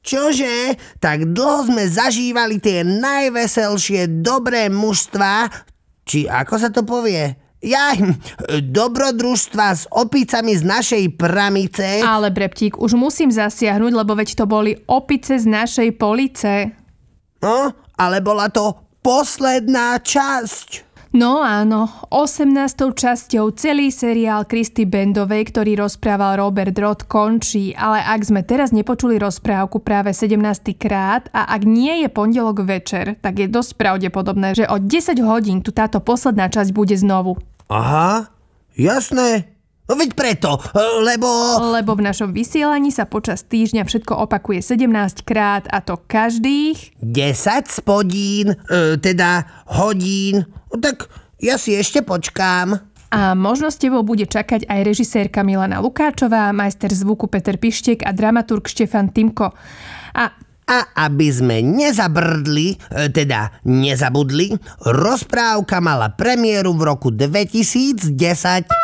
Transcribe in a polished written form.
Čože? Tak dlho sme zažívali tie najveselšie dobré mužstvá, či ako sa to povie? Dobrodružstva s opicami z našej pramice. Ale Breptík, už musím zasiahnuť, lebo veď to boli opice z našej police. No, ale bola to posledná časť. No áno, 18. časťou celý seriál Kristy Bendovej, ktorý rozprával Robert Roth, končí, ale ak sme teraz nepočuli rozprávku práve 17. krát a ak nie je pondelok večer, tak je dosť pravdepodobné, že o 10 hodín tu táto posledná časť bude znovu. Aha, jasné. No veď preto, lebo v našom vysielaní sa počas týždňa všetko opakuje 17 krát a to každých 10 spodín, teda hodín. Tak ja si ešte počkám. A možno s tebou bude čakať aj režisérka Milana Lukáčová, majster zvuku Peter Pištek a dramaturg Štefan Timko. A aby sme nezabudli, rozprávka mala premiéru v roku 2010.